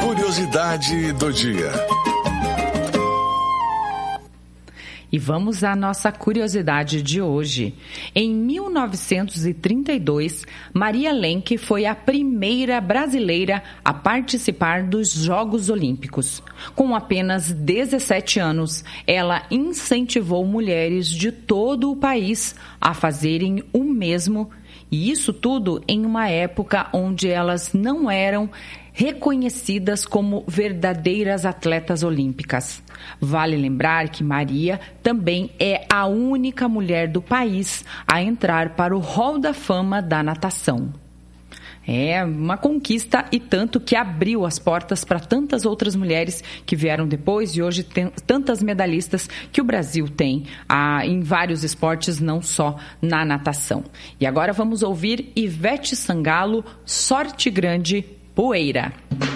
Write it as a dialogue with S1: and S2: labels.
S1: Curiosidade do dia.
S2: E vamos à nossa curiosidade de hoje. Em 1932, Maria Lenk foi a primeira brasileira a participar dos Jogos Olímpicos. Com apenas 17 anos, ela incentivou mulheres de todo o país a fazerem o mesmo, e isso tudo em uma época onde elas não eram reconhecidas como verdadeiras atletas olímpicas. Vale lembrar que Maria também é a única mulher do país a entrar para o Hall da Fama da natação. É uma conquista e tanto que abriu as portas para tantas outras mulheres que vieram depois e hoje tem tantas medalhistas que o Brasil tem em vários esportes, não só na natação. E agora vamos ouvir Ivete Sangalo, Sorte Grande, Poeira.